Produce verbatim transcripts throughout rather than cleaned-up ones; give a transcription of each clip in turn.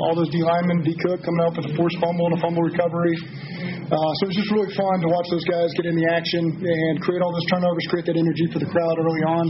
all those D linemen, D Cook coming up with a forced fumble and a fumble recovery. Uh, so it was just really fun to watch those guys get in the action and create all those turnovers, create that energy for the crowd early on.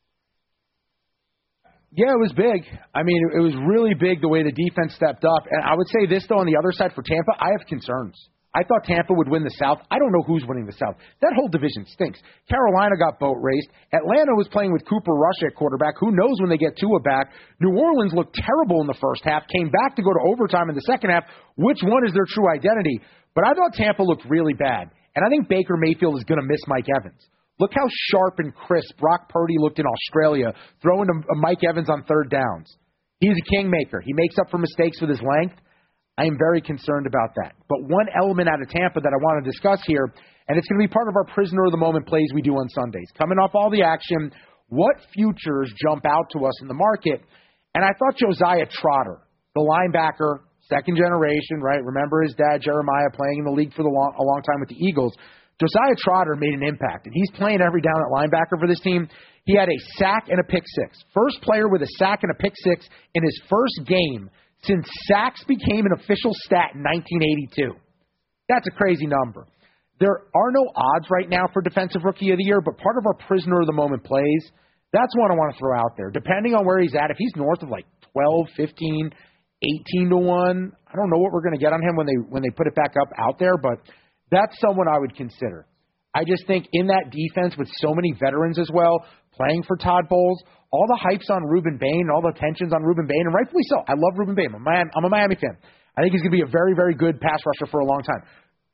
Yeah, it was big. I mean, it was really big the way the defense stepped up. And I would say this, though, on the other side for Tampa, I have concerns. I thought Tampa would win the South. I don't know who's winning the South. That whole division stinks. Carolina got boat raced. Atlanta was playing with Cooper Rush at quarterback. Who knows when they get Tua back? New Orleans looked terrible in the first half, came back to go to overtime in the second half. Which one is their true identity? But I thought Tampa looked really bad. And I think Baker Mayfield is going to miss Mike Evans. Look how sharp and crisp Brock Purdy looked in Australia, throwing to Mike Evans on third downs. He's a kingmaker. He makes up for mistakes with his length. I am very concerned about that. But one element out of Tampa that I want to discuss here, and it's going to be part of our prisoner of the moment plays we do on Sundays. Coming off all the action, what futures jump out to us in the market? And I thought Josiah Trotter, the linebacker, second generation, right? Remember his dad, Jeremiah, playing in the league for the long, a long time with the Eagles. Josiah Trotter made an impact, and he's playing every down at linebacker for this team. He had a sack and a pick six. First player with a sack and a pick six in his first game since sacks became an official stat in nineteen eighty-two. That's a crazy number. There are no odds right now for Defensive Rookie of the Year, but part of our prisoner of the moment plays, that's one I want to throw out there. Depending on where he's at, if he's north of like twelve, fifteen, eighteen to one, I don't know what we're going to get on him when they when they put it back up out there, but that's someone I would consider. I just think in that defense with so many veterans as well, playing for Todd Bowles, all the hypes on Ruben Bain, all the tensions on Ruben Bain, and rightfully so. I love Ruben Bain. I'm a Miami, I'm a Miami fan. I think he's going to be a very, very good pass rusher for a long time.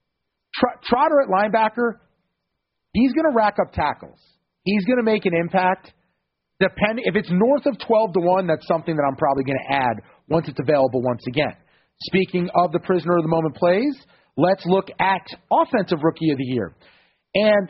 Tr- Trotter at linebacker, he's going to rack up tackles. He's going to make an impact. Depend if it's north of twelve to one, that's something that I'm probably going to add once it's available once again. Speaking of the prisoner of the moment plays, let's look at Offensive Rookie of the Year. And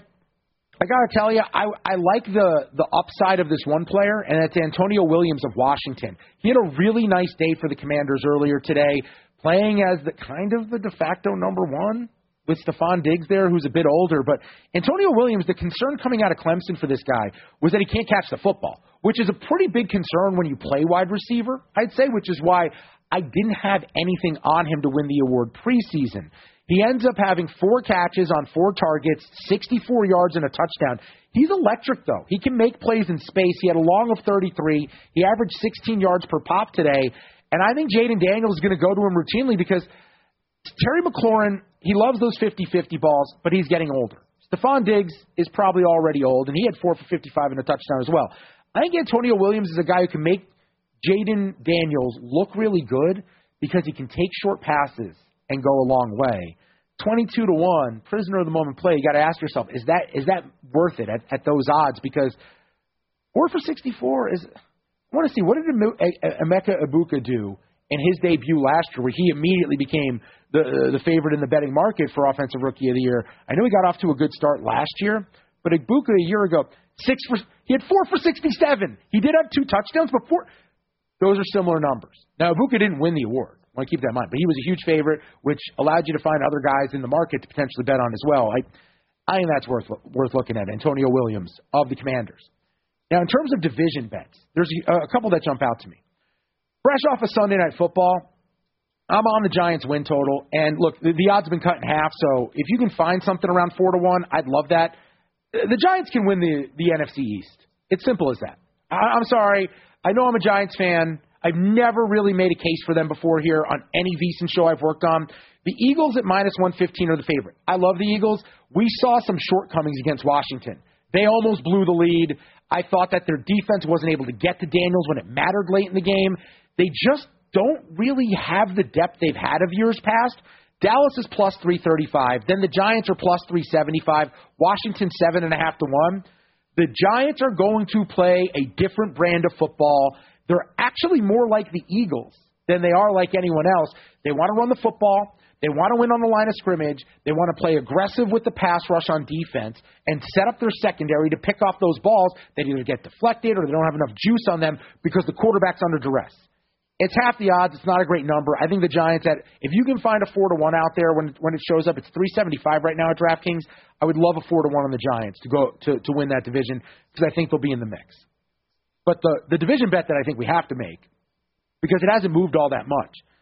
I got to tell you, I, I like the, the upside of this one player, and that's Antonio Williams of Washington. He had a really nice day for the Commanders earlier today, playing as the kind of the de facto number one with Stephon Diggs there, who's a bit older. But Antonio Williams, the concern coming out of Clemson for this guy was that he can't catch the football, which is a pretty big concern when you play wide receiver, I'd say, which is why I didn't have anything on him to win the award preseason. He ends up having four catches on four targets, sixty-four yards and a touchdown. He's electric, though. He can make plays in space. He had a long of thirty-three. He averaged sixteen yards per pop today. And I think Jaden Daniels is going to go to him routinely because Terry McLaurin, he loves those fifty-fifty balls, but he's getting older. Stephon Diggs is probably already old, and he had four for fifty-five and a touchdown as well. I think Antonio Williams is a guy who can make Jaden Daniels look really good because he can take short passes and go a long way. twenty-two to one, prisoner of the moment play. You got to ask yourself, is that is that worth it at, at those odds? Because four for sixty-four is. I want to see, what did Emeka Egbuka do in his debut last year, where he immediately became the uh, the favorite in the betting market for Offensive Rookie of the Year? I know he got off to a good start last year, but Egbuka a year ago, six for he had four for sixty-seven. He did have two touchdowns, but four. Those are similar numbers. Now Egbuka didn't win the award. I want to keep that in mind. But he was a huge favorite, which allowed you to find other guys in the market to potentially bet on as well. I, I think that's worth worth looking at. Antonio Williams of the Commanders. Now, in terms of division bets, there's a, a couple that jump out to me. Fresh off of Sunday Night Football, I'm on the Giants win total. And, look, the, the odds have been cut in half, so if you can find something around four to one, I'd love that. The Giants can win the, the N F C East. It's simple as that. I, I'm sorry. I know I'm a Giants fan. I've never really made a case for them before here on any VSiN show I've worked on. The Eagles at minus one fifteen are the favorite. I love the Eagles. We saw some shortcomings against Washington. They almost blew the lead. I thought that their defense wasn't able to get to Daniels when it mattered late in the game. They just don't really have the depth they've had of years past. Dallas is plus three thirty-five. Then the Giants are plus three seventy-five. Washington seven and a half to one. The Giants are going to play a different brand of football. They're actually more like the Eagles than they are like anyone else. They want to run the football. They want to win on the line of scrimmage. They want to play aggressive with the pass rush on defense and set up their secondary to pick off those balls that either get deflected or they don't have enough juice on them because the quarterback's under duress. It's half the odds. It's not a great number. I think the Giants, at if you can find a four to one out there when when it shows up, it's three seventy-five right now at DraftKings. I would love a four to one on the Giants to go to, to win that division because I think they'll be in the mix. But the, the division bet that I think we have to make, because it hasn't moved all that much,